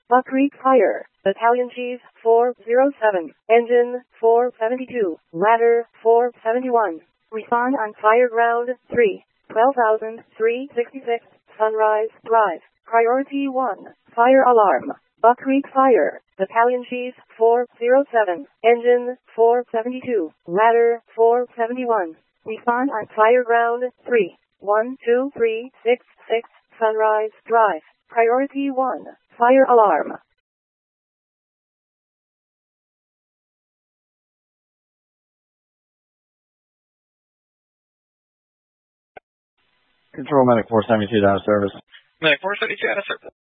Buck Creek Fire, Battalion Chief 407, Engine 472, Ladder 471. Respond on Fire Ground 3, 12,366, Sunrise Drive. Priority 1, Fire Alarm. Buck Creek Fire, Battalion Chief 407, Engine 472, Ladder 471. Respond on Fire Ground 3, 12366, Sunrise Drive. Priority 1, Fire Alarm. Control Medic 472 out of service. Medic 472 out of service.